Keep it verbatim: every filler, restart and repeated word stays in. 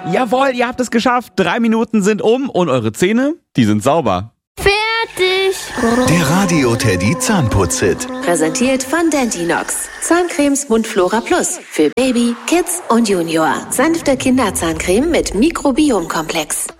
Jawohl, ihr habt es geschafft. Drei Minuten sind um und eure Zähne, die sind sauber. Fertig! Der Radio Teddy Zahnputz-Hit. Präsentiert von Dentinox. Zahncremes Mundflora Plus. Für Baby, Kids und Junior. Sanfte Kinderzahncreme mit Mikrobiomkomplex.